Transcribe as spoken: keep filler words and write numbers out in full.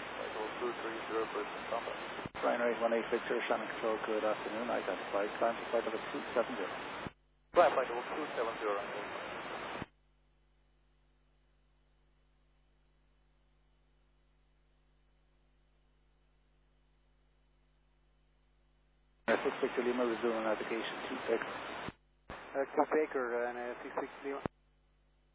two three zero percent combat. Rhino eight one eight Victor, Shannon Control, good afternoon. I got flight, climb to flight level two seven zero. Climb flight level two seven zero. six Victor Lima, resuming navigation two six. Uh, two Baker and uh, six six Lima.